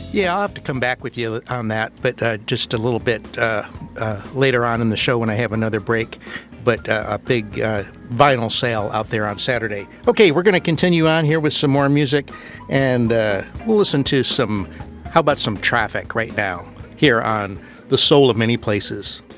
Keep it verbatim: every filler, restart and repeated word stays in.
Yeah, I'll have to come back with you on that, but uh, just a little bit uh, uh, later on in the show when I have another break. But uh, a big uh, vinyl sale out there on Saturday. Okay, we're going to continue on here with some more music, and uh, we'll listen to some, how about some Traffic right now, here on The Soul of Many Places.